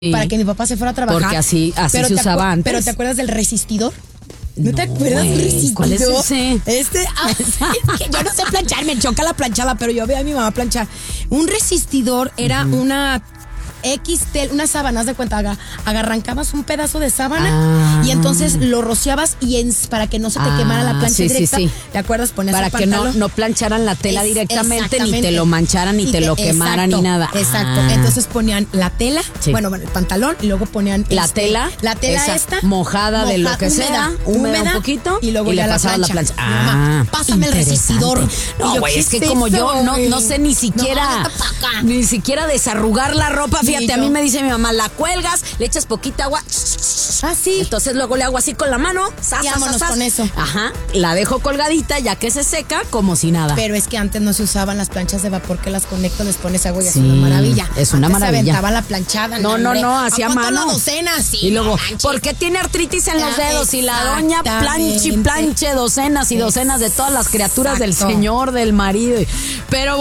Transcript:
para que mi papá se fuera a trabajar. Porque así Pero se usaba antes. Pero ¿te acuerdas del resistidor? ¿No te acuerdas del resistidor? ¿Cuál es ese? Es que yo no sé planchar, me choca la planchada, pero yo veía a mi mamá planchar. Un resistidor era una unas sábanas de cuenta, arrancabas un pedazo de sábana y entonces lo rociabas para que no se te quemara la plancha directa. Sí. ¿Te acuerdas? Ponías para que no plancharan la tela directamente, ni te lo mancharan, ni te lo quemaran, ni nada. Exacto. Entonces ponían la tela, bueno, el pantalón, y luego ponían la tela esta mojada de lo que sea, húmeda un poquito, y luego ya le pasaban la plancha. Pásame el resistidor. No, güey, es que como yo no sé ni siquiera desarrugar la ropa. Fíjate, a mí me dice mi mamá, la cuelgas, le echas poquita agua. Sí. Entonces luego le hago así con la mano. Vámonos con eso. Ajá. La dejo colgadita ya que se seca como si nada. Pero es que antes no se usaban las planchas de vapor que las conecto, les pones agua y es una maravilla. Es una maravilla. Se aventaba la planchada. No, hacía mano. Docenas, sí, y luego, ¿por qué tiene artritis en los dedos? Y la doña planche docenas y docenas de todas las criaturas del señor, del marido. Pero